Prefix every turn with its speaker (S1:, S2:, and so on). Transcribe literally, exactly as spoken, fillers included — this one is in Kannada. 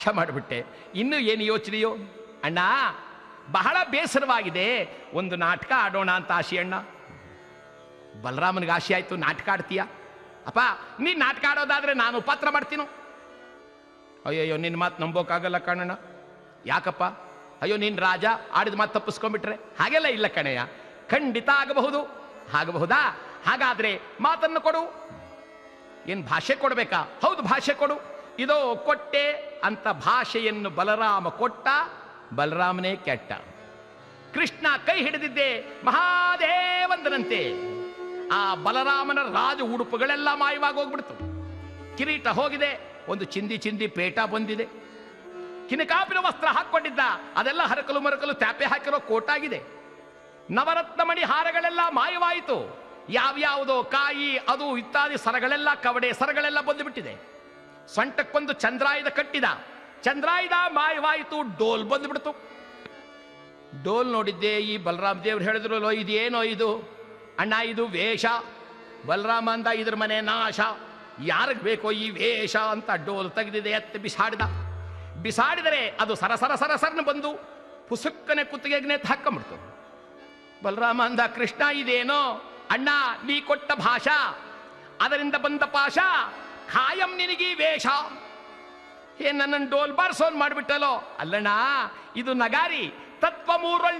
S1: ಮಾಡಿಬಿಟ್ಟೆ. ಇನ್ನು ಏನು ಯೋಚನೆಯೋ ಅಣ್ಣ, ಬಹಳ ಬೇಸರವಾಗಿದೆ, ಒಂದು ನಾಟಕ ಆಡೋಣ ಅಂತ ಆಶೆ ಅಣ್ಣ. ಬಲರಾಮನಿಗೆ ಆಶೆ ಆಯ್ತು, ನಾಟಕ ಆಡ್ತೀಯ ಅಪ್ಪ, ನೀನು ನಾಟಕ ಆಡೋದಾದ್ರೆ ನಾನು ಪಾತ್ರ ಮಾಡ್ತೀನೋ. ಅಯ್ಯಯ್ಯೋ, ನಿನ್ನ ಮಾತು ನಂಬೋಕ್ಕಾಗಲ್ಲ ಕಣಣ್ಣ. ಯಾಕಪ್ಪ? ಅಯ್ಯೋ, ನೀನು ರಾಜ, ಆಡಿದ ಮಾತು ತಪ್ಪಿಸ್ಕೊಂಡ್ಬಿಟ್ರೆ. ಹಾಗೆಲ್ಲ ಇಲ್ಲ ಕಣಯ್ಯ, ಖಂಡಿತ ಆಗಬಹುದು. ಆಗಬಹುದಾ? ಹಾಗಾದ್ರೆ ಮಾತನ್ನು ಕೊಡು. ಏನು ಭಾಷೆ ಕೊಡಬೇಕಾ? ಹೌದು, ಭಾಷೆ ಕೊಡು. ಇದೋ ಕೊಟ್ಟೆ ಅಂತ ಭಾಷೆಯನ್ನು ಬಲರಾಮ ಕೊಟ್ಟ. ಬಲರಾಮನೇ ಕೆಟ್ಟ. ಕೃಷ್ಣ ಕೈ ಹಿಡಿದಿದ್ದೆ ಮಹಾದೇವಂದನಂತೆ ಆ ಬಲರಾಮನ ರಾಜ ಉಡುಪುಗಳೆಲ್ಲ ಮಾಯವಾಗಿ ಹೋಗ್ಬಿಡ್ತು. ಕಿರೀಟ ಹೋಗಿದೆ, ಒಂದು ಚಿಂದಿ ಚಿಂದಿ ಪೇಟ ಬಂದಿದೆ. ಕಿನಕಾಪಿನ ವಸ್ತ್ರ ಹಾಕೊಂಡಿದ್ದ, ಅದೆಲ್ಲ ಹರಕಲು ಮರಕಲು ತ್ಯಾಪೆ ಹಾಕಿರೋ ಕೋಟಾಗಿದೆ. ನವರತ್ನ ಮಣಿ ಹಾರಗಳೆಲ್ಲ ಮಾಯವಾಯಿತು. ಯಾವ್ಯಾವುದೋ ಕಾಯಿ ಅದು ಇತ್ಯಾದಿ ಸರಗಳೆಲ್ಲ, ಕವಡೆ ಸರಗಳೆಲ್ಲ ಬಂದುಬಿಟ್ಟಿದೆ. ಸೊಂಟಕ್ಕೊಂದು ಚಂದ್ರಾಯುಧ ಕಟ್ಟಿದ, ಚಂದ್ರಾಯುಧ ಮಾಯವಾಯಿತು. ಡೋಲ್ ಬಂದುಬಿಡ್ತು. ಡೋಲ್ ನೋಡಿದ್ದೆ, ಈ ಬಲರಾಮ ದೇವ್ರು ಹೇಳಿದ್ರು, ಇದೇನೋ ಇದು ಅಣ್ಣ, ಇದು ವೇಷ. ಬಲರಾಮ ಅಂದ, ಇದ್ರ ಮನೆ ನಾಶ, ಯಾರಿಗೆ ಬೇಕೋ ಈ ವೇಷ ಅಂತ ಡೋಲ್ ತೆಗೆದಿದೆ, ಎತ್ತು ಬಿಸಾಡಿದ. ಬಿಸಾಡಿದರೆ ಅದು ಸರಸರ ಸರಸರನ ಬಂದು ಪುಸುಕ್ಕನೆ ಕುತ್ತಿಗೆಗೆ ನೇತು ಹಾಕೊಂಡ್ಬಿಡ್ತು. ಬಲರಾಮ ಅಂದ, ಕೃಷ್ಣ ಇದೇನೋ ಅಣ್ಣ, ನೀ ಕೊಟ್ಟ ಭಾಷಾ, ಅದರಿಂದ ಬಂದ ಪಾಶ, ಖಾಯಂ ನಿನಗೀ ವೇಷ. ಏನ್ ನನ್ನನ್ನು ಡೋಲ್ ಬಾರ್ಸೋನ್ ಮಾಡಿಬಿಟ್ಟಲೋ. ಅಲ್ಲಣ್ಣ, ಇದು ನಗಾರಿ ತತ್ವ ಮೂರೊಳ್